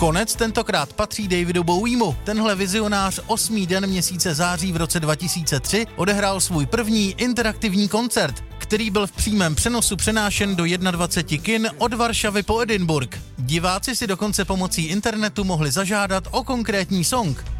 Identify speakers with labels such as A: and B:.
A: Konec tentokrát patří Davidu Bowiemu. Tenhle vizionář 8. den měsíce září v roce 2003 odehrál svůj první interaktivní koncert, který byl v přímém přenosu přenášen do 21 kin od Varšavy po Edinburgh. Diváci si dokonce pomocí internetu mohli zažádat o konkrétní song.